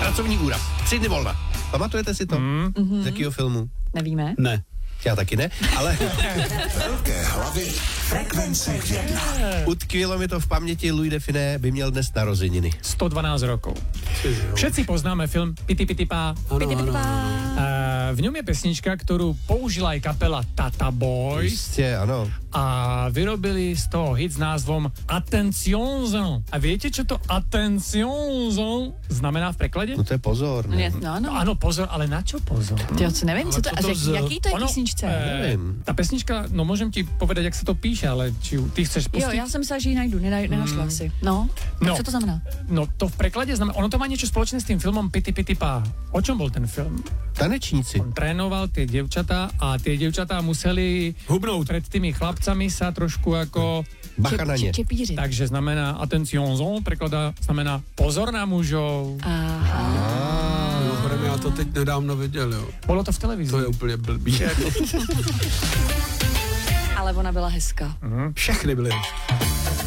Pracovní úraz. 3 dny volna. Pamatujete si to? Z jakého filmu? Nevíme. Ne. Já taky ne, ale Velké hlavy Frekvence 1. utkvělo mi to v paměti. Louis Define by měl dnes narozeniny. 112 rokov. Všetci poznáme film Piti Piti Pá. V ňom je pesnička, ktorú použila aj kapela Tata Boys Jistě, ano. a vyrobili z toho hit s názvom Attention. A viete, čo to Attention znamená v preklade? No to je pozor. Ne? No, No áno, pozor, ale na čo pozor? Ty co nevím, co to, co to jaký to je Ono, písničce? Nevím. Tá pesnička, no môžem ti povedať, jak sa to píše, ale či ju ty chceš Jo, pustiť? já jsem myslela, že ji najdu, nenašla si. No, tak No. co to znamená? No to v preklade znamená, ono to má niečo spoločné s tým filmom Piti Piti Pá. O čom bol ten film? Tanečníci. On trénoval tie dievčatá a tie dievčatá museli Hubnout. pred tými chlapcami sa trošku ako... Bacha na ně. Čepíři. Takže znamená attention, prekladá znamená pozor na mužov. Mimochodem, já to teď nedávno viděl, jo. Bolo to v televízii. To je úplně blbý. Ale ona byla hezká. Všechny byly.